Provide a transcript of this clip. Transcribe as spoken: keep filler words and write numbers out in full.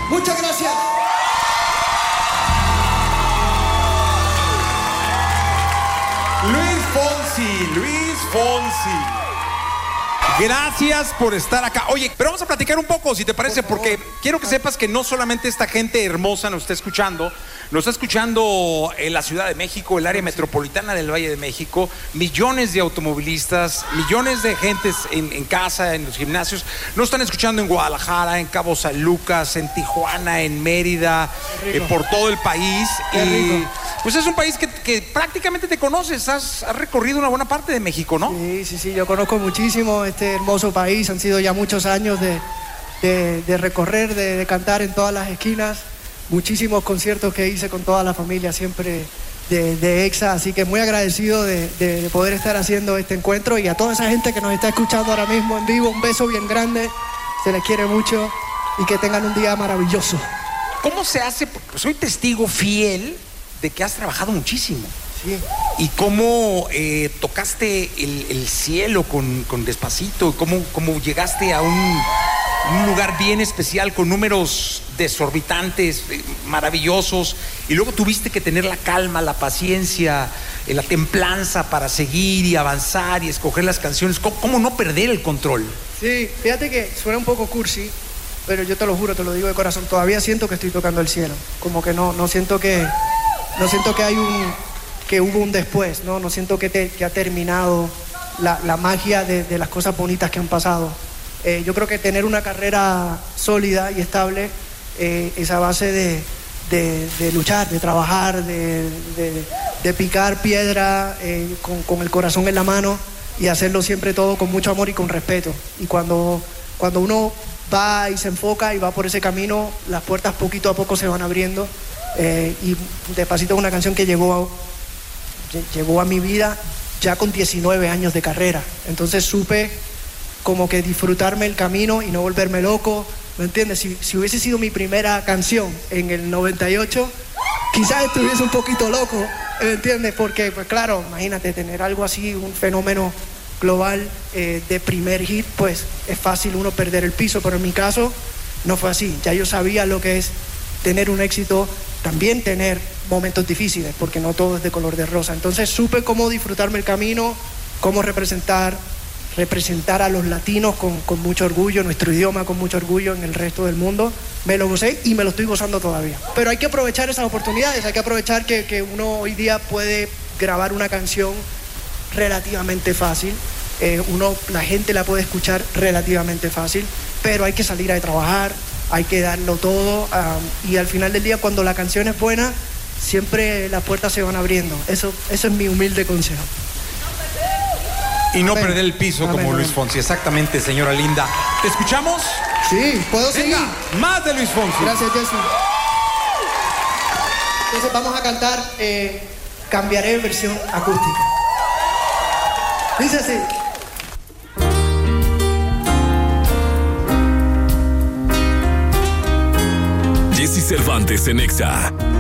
Muchas gracias. Luis Fonsi, Luis Fonsi. Gracias por estar acá. Oye, pero vamos a platicar un poco, si te parece, porque quiero que sepas que no solamente esta gente hermosa nos está escuchando, nos está escuchando en la Ciudad de México, el área metropolitana del Valle de México, millones de automovilistas, millones de gentes en, en casa, en los gimnasios, nos están escuchando en Guadalajara, en Cabo San Lucas, en Tijuana, en Mérida, eh, por todo el país. Qué y rico. pues es un país que, que prácticamente te conoces, has, has recorrido una buena parte de México, ¿no? Sí, sí, sí, yo conozco muchísimo este hermoso país, han sido ya muchos años de, de, de recorrer, de, de cantar en todas las esquinas, muchísimos conciertos que hice con toda la familia siempre de, de EXA, así que muy agradecido de, de, de poder estar haciendo este encuentro y a toda esa gente que nos está escuchando ahora mismo en vivo, un beso bien grande, se les quiere mucho y que tengan un día maravilloso. ¿Cómo se hace? Porque soy testigo fiel de que has trabajado muchísimo. Sí. Y cómo eh, tocaste el, el cielo con, con Despacito, cómo, cómo llegaste a un, un lugar bien especial con números desorbitantes, eh, maravillosos, y luego tuviste que tener la calma, la paciencia, eh, la templanza para seguir y avanzar y escoger las canciones. ¿Cómo, cómo no perder el control? Sí, fíjate que suena un poco cursi, pero yo te lo juro, te lo digo de corazón, todavía siento que estoy tocando el cielo, como que no, no siento que, no siento que hay un... que hubo un después, ¿no? No siento que, te, que ha terminado la, la magia de, de las cosas bonitas que han pasado. Eh, yo creo que tener una carrera sólida y estable eh, es a base de, de, de luchar, de trabajar, de, de, de picar piedra eh, con, con el corazón en la mano y hacerlo siempre todo con mucho amor y con respeto. Y cuando, cuando uno va y se enfoca y va por ese camino, las puertas poquito a poco se van abriendo. Eh, y Despacito es una canción que llegó a... llegó a mi vida ya con diecinueve años de carrera. Entonces supe como que disfrutarme el camino y no volverme loco, ¿me entiendes? Si, si hubiese sido mi primera canción en el noventa y ocho, quizás estuviese un poquito loco, ¿me entiendes? Porque, pues claro, imagínate, tener algo así, un fenómeno global eh, de primer hit, pues es fácil uno perder el piso, pero en mi caso no fue así. Ya yo sabía lo que es tener un éxito, también tener momentos difíciles, porque no todo es de color de rosa. Entonces supe cómo disfrutarme el camino, cómo representar, representar a los latinos con, con mucho orgullo, nuestro idioma con mucho orgullo en el resto del mundo. Me lo gocé y me lo estoy gozando todavía. Pero hay que aprovechar esas oportunidades, hay que aprovechar que, que uno hoy día puede grabar una canción relativamente fácil, eh, uno, la gente la puede escuchar relativamente fácil, pero hay que salir a trabajar, hay que darlo todo, um, y al final del día, cuando la canción es buena, siempre las puertas se van abriendo. Eso, eso es mi humilde consejo. Y no Amén. perder el piso Amén, como amén. Luis Fonsi. Exactamente, señora linda. ¿Te escuchamos? Sí, ¿puedo seguir? Venga, más de Luis Fonsi. Gracias, Jessy. Entonces vamos a cantar eh, Cambiaré versión acústica. Dice así. Jessy Cervantes en Exa.